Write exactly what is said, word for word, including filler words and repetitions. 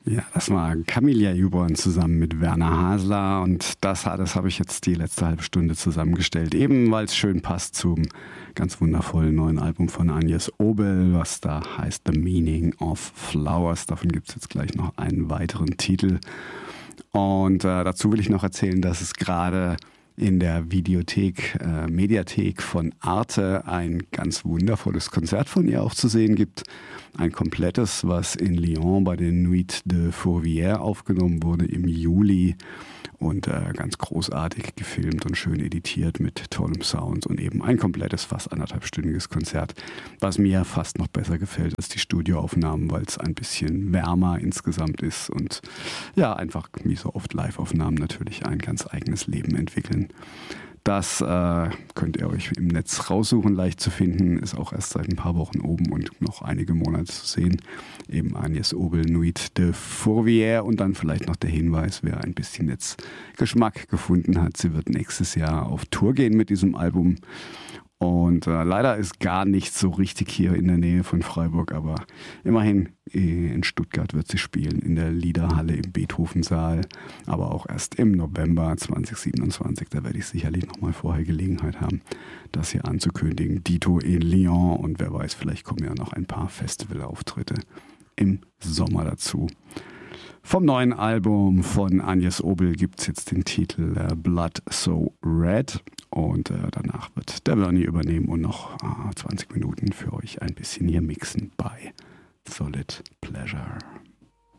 Ja, das war Camilla Jüborn zusammen mit Werner Hasler und das, das habe ich jetzt die letzte halbe Stunde zusammengestellt, eben weil es schön passt zum ganz wundervollen neuen Album von Agnes Obel, was da heißt The Meaning of Flowers. Davon gibt es jetzt gleich noch einen weiteren Titel und äh, dazu will ich noch erzählen, dass es gerade in der Videothek, äh, Mediathek von Arte ein ganz wundervolles Konzert von ihr auch zu sehen gibt. Ein komplettes, was in Lyon bei den Nuits de Fourvière aufgenommen wurde im Juli und äh, ganz großartig gefilmt und schön editiert mit tollem Sound und eben ein komplettes, fast anderthalbstündiges Konzert, was mir fast noch besser gefällt als die Studioaufnahmen, weil es ein bisschen wärmer insgesamt ist und ja, einfach wie so oft Live-Aufnahmen natürlich ein ganz eigenes Leben entwickeln. Das äh, könnt ihr euch im Netz raussuchen, leicht zu finden, ist auch erst seit ein paar Wochen oben und noch einige Monate zu sehen. Eben Agnes Obel, Nuits de Fourvière und dann vielleicht noch der Hinweis, wer ein bisschen jetzt Geschmack gefunden hat. Sie wird nächstes Jahr auf Tour gehen mit diesem Album. Und äh, leider ist gar nicht so richtig hier in der Nähe von Freiburg, aber immerhin in Stuttgart wird sie spielen, in der Liederhalle im Beethovensaal, aber auch erst im November zwanzig siebenundzwanzig. Da werde ich sicherlich nochmal vorher Gelegenheit haben, das hier anzukündigen. Dito in Lyon und wer weiß, vielleicht kommen ja noch ein paar Festivalauftritte im Sommer dazu. Vom neuen Album von Agnes Obel gibt es jetzt den Titel äh, Blood So Red und äh, danach wird der Bernie übernehmen und noch äh, zwanzig Minuten für euch ein bisschen hier mixen bei Solid Pleasure.